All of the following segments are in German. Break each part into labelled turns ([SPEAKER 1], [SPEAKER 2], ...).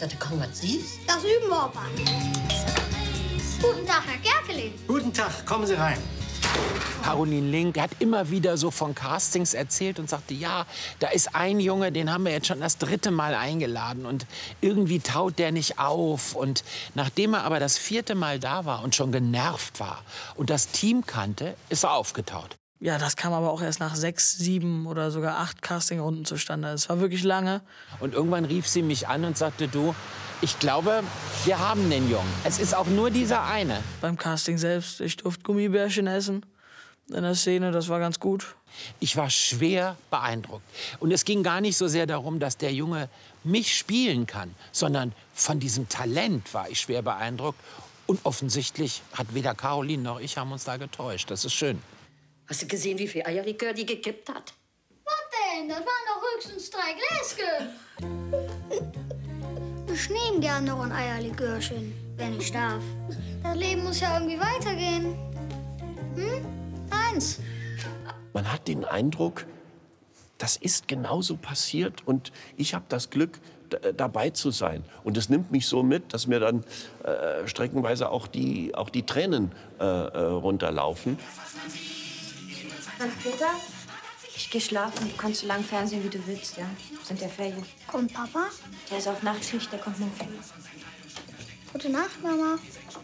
[SPEAKER 1] dass du kaum was siehst?
[SPEAKER 2] Das üben wir, Opa. Guten Tag, Herr Gerkeling.
[SPEAKER 3] Guten Tag, kommen Sie rein.
[SPEAKER 4] Caroline Link hat immer wieder so von Castings erzählt und sagte, ja, da ist ein Junge, den haben wir jetzt schon das 3. Mal eingeladen und irgendwie taut der nicht auf. Und nachdem er aber das 4. Mal da war und schon genervt war und das Team kannte, ist er aufgetaut.
[SPEAKER 5] Ja, das kam aber auch erst nach 6, 7 oder sogar 8 Castingrunden zustande. Es war wirklich lange.
[SPEAKER 4] Und irgendwann rief sie mich an und sagte, du, ich glaube, wir haben den Jungen. Es ist auch nur dieser eine.
[SPEAKER 5] Beim Casting selbst, ich durfte Gummibärchen essen in der Szene, das war ganz gut.
[SPEAKER 4] Ich war schwer beeindruckt. Und es ging gar nicht so sehr darum, dass der Junge mich spielen kann, sondern von diesem Talent war ich schwer beeindruckt. Und offensichtlich hat weder Caroline noch ich haben uns da getäuscht. Das ist schön.
[SPEAKER 1] Hast du gesehen, wie viel Eierlikör die gekippt hat?
[SPEAKER 2] Was denn? Das waren doch höchstens 3 Gläschen. Ich nehme gerne noch ein Eierlikörchen, wenn ich darf. Das Leben muss ja irgendwie weitergehen. Hm? Eins.
[SPEAKER 6] Man hat den Eindruck, das ist genauso passiert und ich habe das Glück, dabei zu sein. Und es nimmt mich so mit, dass mir dann streckenweise auch die Tränen runterlaufen.
[SPEAKER 7] Hans-Peter, ich geh schlafen. Du kannst so lange fernsehen, wie du willst, ja? Sind ja Ferien.
[SPEAKER 2] Kommt Papa?
[SPEAKER 7] Der ist auf Nachtschicht, der kommt morgen früh.
[SPEAKER 2] Gute Nacht, Mama.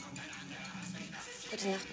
[SPEAKER 7] Gute Nacht.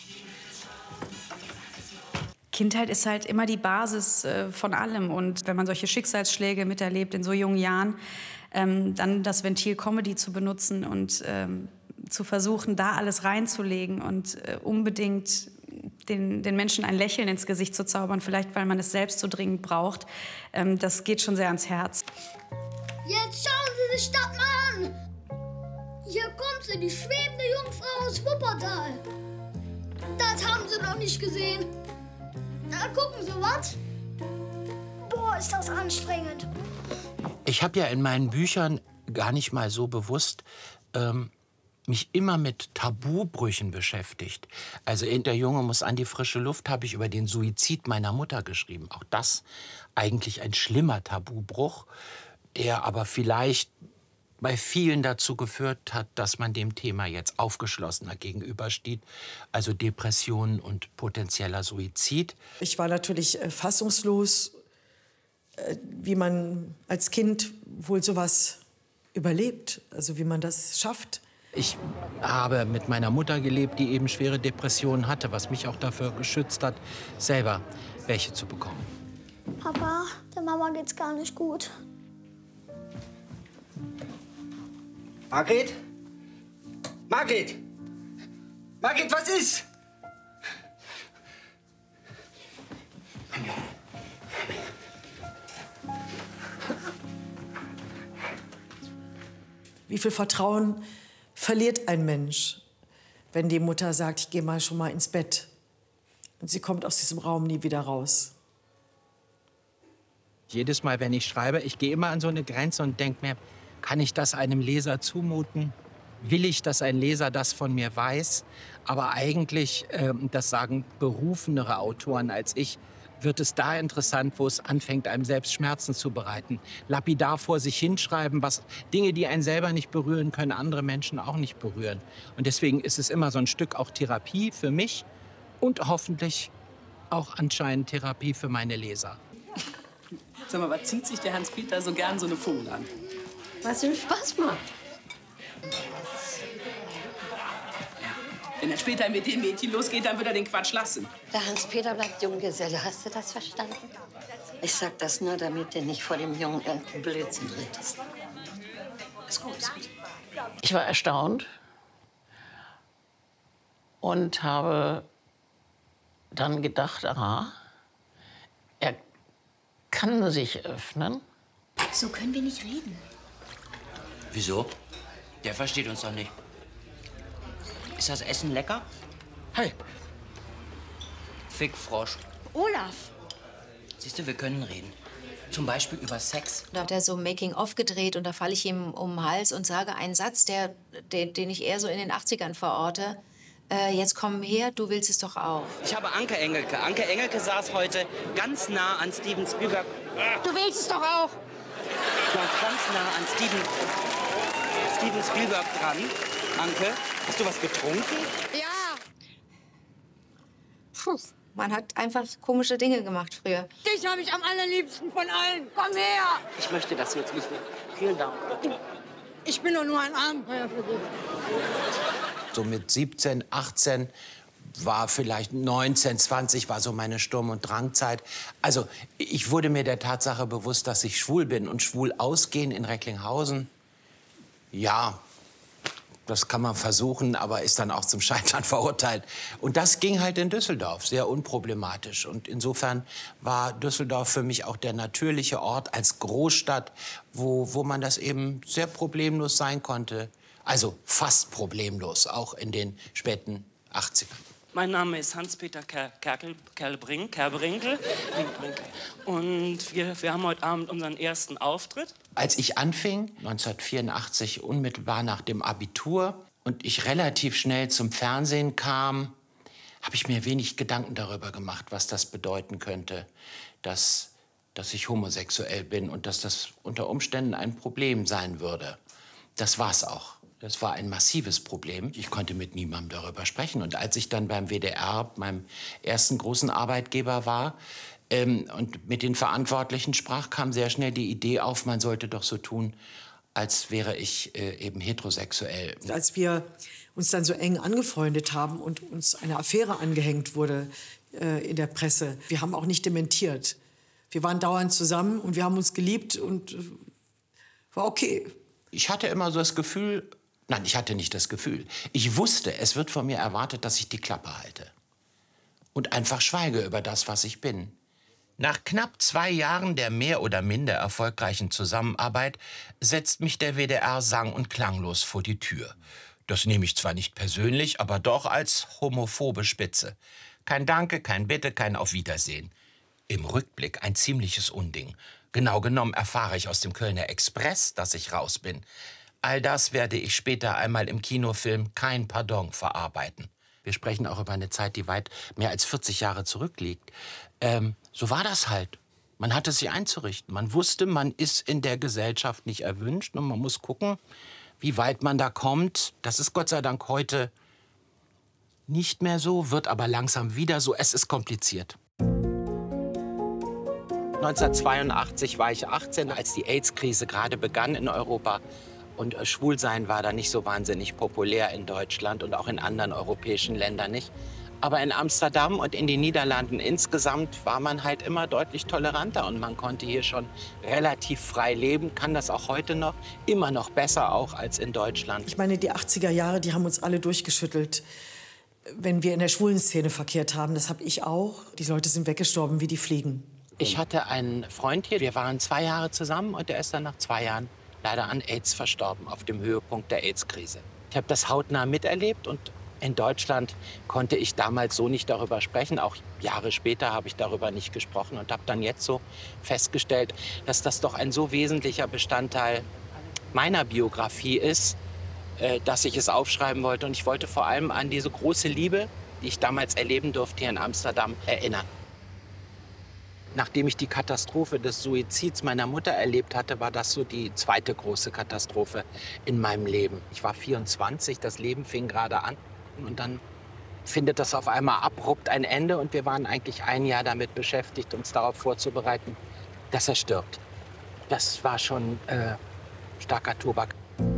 [SPEAKER 8] Kindheit ist halt immer die Basis von allem. Und wenn man solche Schicksalsschläge miterlebt in so jungen Jahren, dann das Ventil Comedy zu benutzen und zu versuchen, da alles reinzulegen und unbedingt den Menschen ein Lächeln ins Gesicht zu zaubern, vielleicht weil man es selbst so dringend braucht, das geht schon sehr ans Herz.
[SPEAKER 2] Jetzt schauen Sie sich das mal an. Hier kommt sie, die schwebende Jungfrau aus Wuppertal. Das haben Sie noch nicht gesehen. Na, gucken Sie, was? Boah, ist das anstrengend.
[SPEAKER 4] Ich habe ja in meinen Büchern gar nicht mal so bewusst mich immer mit Tabubrüchen beschäftigt. Also in Der Junge muss an die frische Luft habe ich über den Suizid meiner Mutter geschrieben. Auch das eigentlich ein schlimmer Tabubruch, der aber vielleicht bei vielen dazu geführt hat, dass man dem Thema jetzt aufgeschlossener gegenübersteht. Also Depressionen und potenzieller Suizid.
[SPEAKER 9] Ich war natürlich fassungslos, wie man als Kind wohl sowas überlebt, also wie man das schafft.
[SPEAKER 4] Ich habe mit meiner Mutter gelebt, die eben schwere Depressionen hatte, was mich auch dafür geschützt hat, selber welche zu bekommen.
[SPEAKER 2] Papa, der Mama geht's gar nicht gut.
[SPEAKER 3] Margret? Margret? Margret, was ist?
[SPEAKER 9] Wie viel Vertrauen verliert ein Mensch, wenn die Mutter sagt, ich gehe mal schon mal ins Bett. Und sie kommt aus diesem Raum nie wieder raus.
[SPEAKER 4] Jedes Mal, wenn ich schreibe, ich gehe immer an so eine Grenze und denke mir, kann ich das einem Leser zumuten? Will ich, dass ein Leser das von mir weiß? Aber eigentlich, das sagen berufenere Autoren als ich, wird es da interessant, wo es anfängt, einem selbst Schmerzen zu bereiten. Lapidar vor sich hinschreiben, Dinge, die einen selber nicht berühren, können andere Menschen auch nicht berühren. Und deswegen ist es immer so ein Stück auch Therapie für mich und hoffentlich auch anscheinend Therapie für meine Leser.
[SPEAKER 10] Sag mal, was zieht sich der Hans-Peter so gern so eine Vogel an?
[SPEAKER 1] Was ihm Spaß macht.
[SPEAKER 10] Wenn er später mit dem Mädchen losgeht, dann wird er den Quatsch lassen.
[SPEAKER 1] Der Hans-Peter bleibt Junggeselle. Hast du das verstanden? Ich sag das nur, damit du nicht vor dem Jungen irgendeinen Blödsinn redest.
[SPEAKER 10] Ist gut, ist gut.
[SPEAKER 11] Ich war erstaunt und habe dann gedacht, aha, er kann sich öffnen.
[SPEAKER 7] So können wir nicht reden.
[SPEAKER 12] Wieso? Der versteht uns doch nicht. Ist das Essen lecker?
[SPEAKER 4] Hey.
[SPEAKER 12] Fickfrosch.
[SPEAKER 7] Olaf.
[SPEAKER 12] Siehst du, wir können reden. Zum Beispiel über Sex.
[SPEAKER 7] Da hat er so Making-of gedreht und da falle ich ihm um den Hals und sage einen Satz, den ich eher so in den 80ern verorte. Jetzt komm her, du willst es doch auch.
[SPEAKER 12] Ich habe Anke Engelke. Anke Engelke saß heute ganz nah an Steven Spielberg.
[SPEAKER 7] Du willst es doch auch.
[SPEAKER 12] Ganz nah an Steven. Steven Spielberg dran. Anke, hast du was getrunken?
[SPEAKER 7] Ja. Puh, man hat einfach komische Dinge gemacht früher.
[SPEAKER 13] Dich habe ich am allerliebsten von allen. Komm her!
[SPEAKER 11] Ich möchte das jetzt nicht mehr. Vielen Dank.
[SPEAKER 13] Ich bin doch nur ein Abenteuer für dich.
[SPEAKER 4] So mit 17, 18 war vielleicht 19, 20 war so meine Sturm- und Drangzeit. Also ich wurde mir der Tatsache bewusst, dass ich schwul bin. Und schwul ausgehen in Recklinghausen, ja, das kann man versuchen, aber ist dann auch zum Scheitern verurteilt. Und das ging halt in Düsseldorf, sehr unproblematisch. Und insofern war Düsseldorf für mich auch der natürliche Ort als Großstadt, wo man das eben sehr problemlos sein konnte. Also fast problemlos, auch in den späten 80ern.
[SPEAKER 14] Mein Name ist Hans-Peter Kerbrinkel. Und wir haben heute Abend unseren ersten Auftritt.
[SPEAKER 4] Als ich anfing, 1984, unmittelbar nach dem Abitur, und ich relativ schnell zum Fernsehen kam, habe ich mir wenig Gedanken darüber gemacht, was das bedeuten könnte, dass ich homosexuell bin und dass das unter Umständen ein Problem sein würde. Das war's auch. Das war ein massives Problem. Ich konnte mit niemandem darüber sprechen. Und als ich dann beim WDR, meinem ersten großen Arbeitgeber war, und mit den Verantwortlichen sprach, kam sehr schnell die Idee auf, man sollte doch so tun, als wäre ich eben heterosexuell.
[SPEAKER 9] Als wir uns dann so eng angefreundet haben und uns eine Affäre angehängt wurde in der Presse, wir haben auch nicht dementiert. Wir waren dauernd zusammen und wir haben uns geliebt und war okay.
[SPEAKER 4] Ich hatte immer so das Gefühl, nein, ich hatte nicht das Gefühl. Ich wusste, es wird von mir erwartet, dass ich die Klappe halte und einfach schweige über das, was ich bin. Nach knapp 2 Jahren der mehr oder minder erfolgreichen Zusammenarbeit setzt mich der WDR sang- und klanglos vor die Tür. Das nehme ich zwar nicht persönlich, aber doch als homophobe Spitze. Kein Danke, kein Bitte, kein Auf Wiedersehen. Im Rückblick ein ziemliches Unding. Genau genommen erfahre ich aus dem Kölner Express, dass ich raus bin. All das werde ich später einmal im Kinofilm Kein Pardon verarbeiten. Wir sprechen auch über eine Zeit, die weit mehr als 40 Jahre zurückliegt. So war das halt. Man hatte sich einzurichten. Man wusste, man ist in der Gesellschaft nicht erwünscht und man muss gucken, wie weit man da kommt. Das ist Gott sei Dank heute nicht mehr so, wird aber langsam wieder so. Es ist kompliziert. 1982 war ich 18, als die AIDS-Krise gerade begann in Europa. Und Schwulsein war da nicht so wahnsinnig populär in Deutschland und auch in anderen europäischen Ländern nicht. Aber in Amsterdam und in den Niederlanden insgesamt war man halt immer deutlich toleranter. Und man konnte hier schon relativ frei leben, kann das auch heute noch, immer noch besser auch als in Deutschland.
[SPEAKER 9] Ich meine, die 80er Jahre, die haben uns alle durchgeschüttelt. Wenn wir in der schwulen Szene verkehrt haben, das habe ich auch. Die Leute sind weggestorben wie die Fliegen.
[SPEAKER 4] Ich hatte einen Freund hier, wir waren 2 Jahre zusammen und der ist dann nach 2 Jahren leider an AIDS verstorben, auf dem Höhepunkt der AIDS-Krise. Ich habe das hautnah miterlebt und in Deutschland konnte ich damals so nicht darüber sprechen. Auch Jahre später habe ich darüber nicht gesprochen und habe dann jetzt so festgestellt, dass das doch ein so wesentlicher Bestandteil meiner Biografie ist, dass ich es aufschreiben wollte. Und ich wollte vor allem an diese große Liebe, die ich damals erleben durfte hier in Amsterdam, erinnern. Nachdem ich die Katastrophe des Suizids meiner Mutter erlebt hatte, war das so die zweite große Katastrophe in meinem Leben. Ich war 24, das Leben fing gerade an und dann findet das auf einmal abrupt ein Ende und wir waren eigentlich 1 Jahr damit beschäftigt, uns darauf vorzubereiten, dass er stirbt. Das war schon starker Tobak.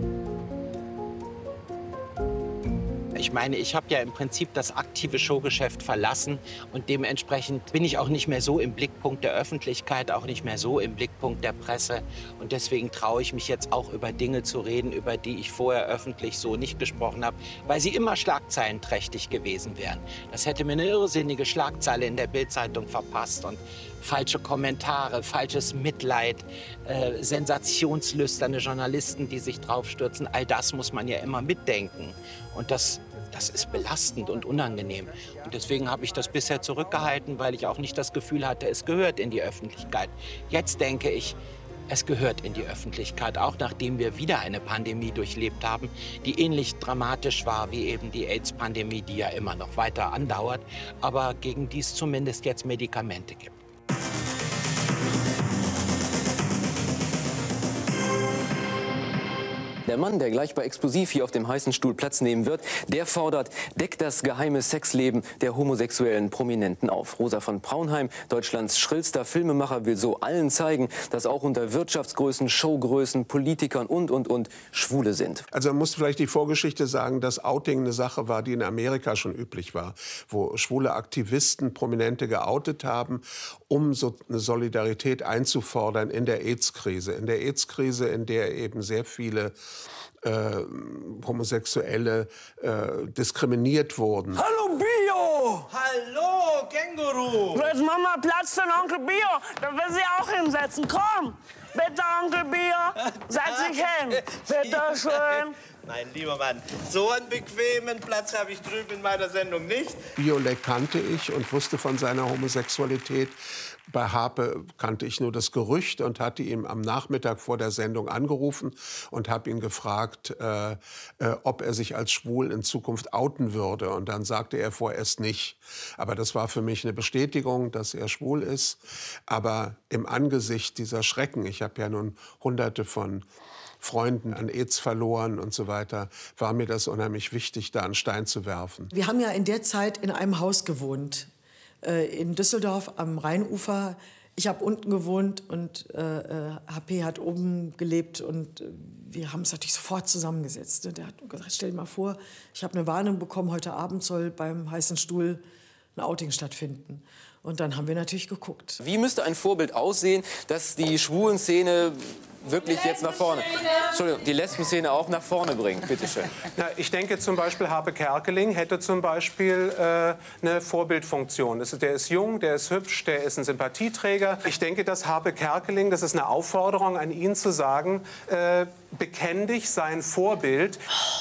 [SPEAKER 4] Ich meine, ich habe ja im Prinzip das aktive Showgeschäft verlassen und dementsprechend bin ich auch nicht mehr so im Blickpunkt der Öffentlichkeit, auch nicht mehr so im Blickpunkt der Presse. Und deswegen traue ich mich jetzt auch über Dinge zu reden, über die ich vorher öffentlich so nicht gesprochen habe, weil sie immer schlagzeilenträchtig gewesen wären. Das hätte mir eine irrsinnige Schlagzeile in der Bild-Zeitung verpasst und falsche Kommentare, falsches Mitleid, sensationslüsterne Journalisten, die sich draufstürzen. All das muss man ja immer mitdenken. Und das ist belastend und unangenehm. Und deswegen habe ich das bisher zurückgehalten, weil ich auch nicht das Gefühl hatte, es gehört in die Öffentlichkeit. Jetzt denke ich, es gehört in die Öffentlichkeit, auch nachdem wir wieder eine Pandemie durchlebt haben, die ähnlich dramatisch war wie eben die AIDS-Pandemie, die ja immer noch weiter andauert, aber gegen die es zumindest jetzt Medikamente gibt.
[SPEAKER 15] Der Mann, der gleich bei Explosiv hier auf dem heißen Stuhl Platz nehmen wird, der fordert, deckt das geheime Sexleben der homosexuellen Prominenten auf. Rosa von Braunheim, Deutschlands schrillster Filmemacher, will so allen zeigen, dass auch unter Wirtschaftsgrößen, Showgrößen, Politikern und Schwule sind.
[SPEAKER 16] Also man muss vielleicht die Vorgeschichte sagen, dass Outing eine Sache war, die in Amerika schon üblich war, wo schwule Aktivisten Prominente geoutet haben, um so eine Solidarität einzufordern in der AIDS-Krise. In der AIDS-Krise, in der eben sehr viele Homosexuelle diskriminiert wurden.
[SPEAKER 17] Hallo Bio!
[SPEAKER 18] Hallo Känguru!
[SPEAKER 17] Wo ist Mama Platz für Onkel Bio? Da will sie auch hinsetzen. Komm! Bitte, Onkel Bio! Setz dich hin! Bitte schön!
[SPEAKER 18] Nein, lieber Mann, so einen bequemen Platz habe ich drüben in meiner Sendung nicht.
[SPEAKER 16] Biolek kannte ich und wusste von seiner Homosexualität. Bei Harpe kannte ich nur das Gerücht und hatte ihn am Nachmittag vor der Sendung angerufen und habe ihn gefragt, ob er sich als schwul in Zukunft outen würde. Und dann sagte er vorerst nicht. Aber das war für mich eine Bestätigung, dass er schwul ist. Aber im Angesicht dieser Schrecken, ich habe ja nun Hunderte von Freunden an AIDS verloren und so weiter, war mir das unheimlich wichtig, da einen Stein zu werfen.
[SPEAKER 9] Wir haben ja in der Zeit in einem Haus gewohnt, in Düsseldorf am Rheinufer. Ich habe unten gewohnt und HP hat oben gelebt und wir haben uns natürlich sofort zusammengesetzt. Der hat gesagt, stell dir mal vor, ich habe eine Warnung bekommen, heute Abend soll beim heißen Stuhl ein Outing stattfinden. Und dann haben wir natürlich geguckt.
[SPEAKER 15] Wie müsste ein Vorbild aussehen, dass die Schwulenszene wirklich jetzt nach vorne, Entschuldigung, die Lesben-Szene auch nach vorne bringt? Bitte schön.
[SPEAKER 19] Na, ich denke zum Beispiel, Harpe Kerkeling hätte zum Beispiel eine Vorbildfunktion. Der ist jung, der ist hübsch, der ist ein Sympathieträger. Ich denke, dass Harpe Kerkeling, das ist eine Aufforderung an ihn zu sagen, bekenn dich, sein Vorbild.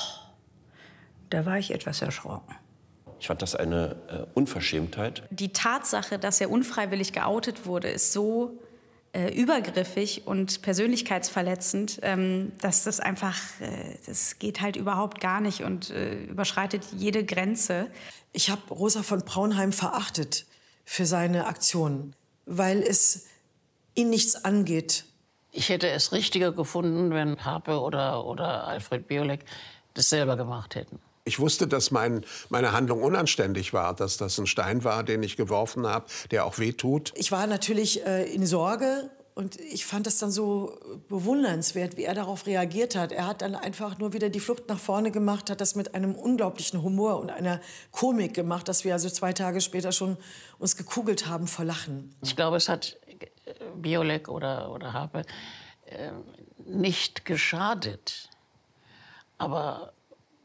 [SPEAKER 20] Da war ich etwas erschrocken.
[SPEAKER 6] Ich fand das eine Unverschämtheit.
[SPEAKER 8] Die Tatsache, dass er unfreiwillig geoutet wurde, ist so übergriffig und persönlichkeitsverletzend, dass das einfach, das geht halt überhaupt gar nicht und überschreitet jede Grenze.
[SPEAKER 9] Ich habe Rosa von Braunheim verachtet für seine Aktionen, weil es ihn nichts angeht.
[SPEAKER 20] Ich hätte es richtiger gefunden, wenn Harpe oder Alfred Biolek das selber gemacht hätten.
[SPEAKER 16] Ich wusste, dass meine Handlung unanständig war, dass das ein Stein war, den ich geworfen habe, der auch wehtut.
[SPEAKER 9] Ich war natürlich in Sorge und ich fand es dann so bewundernswert, wie er darauf reagiert hat. Er hat dann einfach nur wieder die Flucht nach vorne gemacht, hat das mit einem unglaublichen Humor und einer Komik gemacht, dass wir also 2 Tage später schon uns gekugelt haben vor Lachen.
[SPEAKER 20] Ich glaube, es hat Biolek oder Harpe nicht geschadet, aber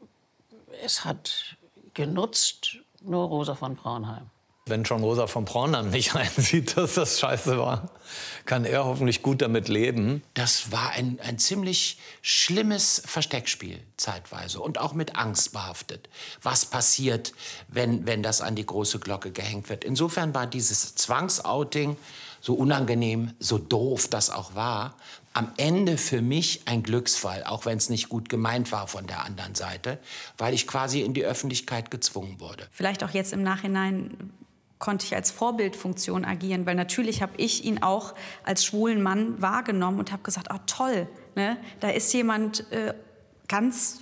[SPEAKER 20] es hat genutzt nur Rosa von Braunheim.
[SPEAKER 21] Wenn schon Rosa von Braunheim nicht einsieht, dass das scheiße war, kann er hoffentlich gut damit leben.
[SPEAKER 4] Das war ein ziemlich schlimmes Versteckspiel zeitweise und auch mit Angst behaftet. Was passiert, wenn das an die große Glocke gehängt wird? Insofern war dieses Zwangsouting, so unangenehm, so doof das auch war, am Ende für mich ein Glücksfall, auch wenn es nicht gut gemeint war von der anderen Seite, weil ich quasi in die Öffentlichkeit gezwungen wurde.
[SPEAKER 8] Vielleicht auch jetzt im Nachhinein konnte ich als Vorbildfunktion agieren, weil natürlich habe ich ihn auch als schwulen Mann wahrgenommen und habe gesagt, oh toll, ne? Da ist jemand ganz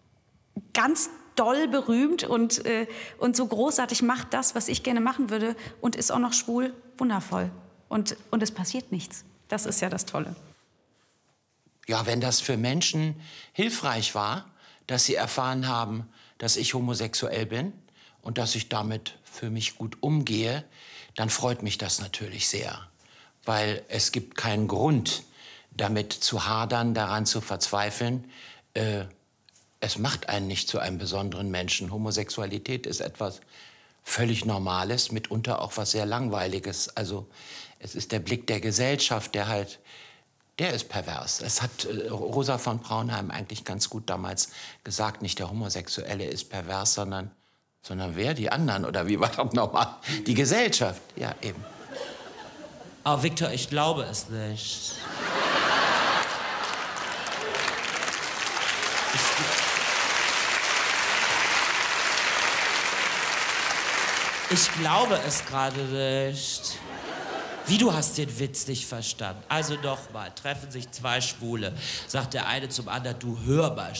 [SPEAKER 8] doll berühmt und so großartig, macht das, was ich gerne machen würde und ist auch noch schwul, wundervoll. Und es passiert nichts. Das ist ja das Tolle.
[SPEAKER 4] Ja, wenn das für Menschen hilfreich war, dass sie erfahren haben, dass ich homosexuell bin und dass ich damit für mich gut umgehe, dann freut mich das natürlich sehr. Weil es gibt keinen Grund, damit zu hadern, daran zu verzweifeln. Es macht einen nicht zu einem besonderen Menschen. Homosexualität ist etwas völlig Normales, mitunter auch was sehr Langweiliges. Also es ist der Blick der Gesellschaft, der ist pervers. Das hat Rosa von Braunheim eigentlich ganz gut damals gesagt. Nicht der Homosexuelle ist pervers, sondern wer? Die anderen? Oder wie war das nochmal? Die Gesellschaft. Ja, eben.
[SPEAKER 12] Aber Viktor, ich glaube es nicht. Ich glaube es gerade nicht.
[SPEAKER 5] Wie, du hast den Witz nicht verstanden? Also nochmal, treffen sich zwei Schwule. Sagt der eine zum anderen, du hör mal,